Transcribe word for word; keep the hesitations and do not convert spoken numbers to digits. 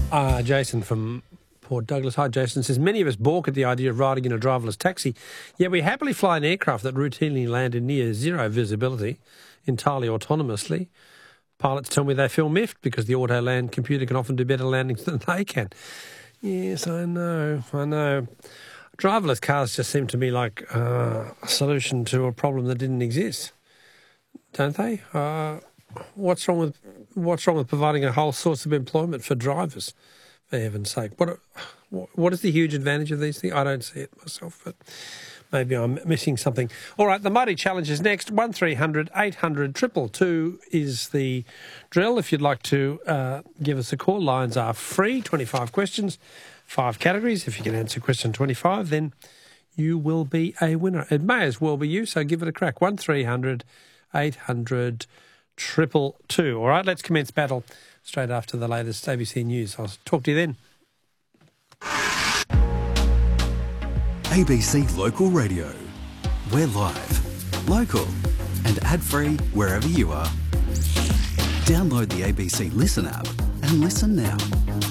Uh, Jason from Port Douglas. Hi, Jason. Says, many of us balk at the idea of riding in a driverless taxi, yet we happily fly an aircraft that routinely land in near zero visibility, entirely autonomously. Pilots tell me they feel miffed because the auto-land computer can often do better landings than they can. Yes, I know, I know. Driverless cars just seem to me like uh, a solution to a problem that didn't exist, don't they? Uh, what's wrong with what's wrong with providing a whole source of employment for drivers? For heaven's sake, what what is the huge advantage of these things? I don't see it myself, but maybe I'm missing something. All right, the Mighty Challenge is next. One three hundred eight hundred two two two is the drill. If you'd like to uh, give us a call, lines are free. Twenty-five questions, five categories. If you can answer question twenty-five, then you will be a winner. It may as well be you, so give it a crack. One three hundred eight hundred two two two. All right, let's commence battle straight after the latest A B C News. I'll talk to you then. A B C Local Radio. We're live, local and ad-free wherever you are. Download the A B C Listen app and listen now.